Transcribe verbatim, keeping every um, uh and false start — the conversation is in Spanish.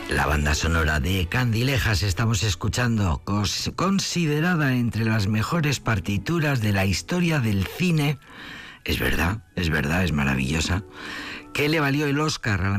La banda sonora de Candilejas estamos escuchando, considerada entre las mejores partituras de la historia del cine. Es verdad, es verdad, es maravillosa. Que le valió el Oscar a la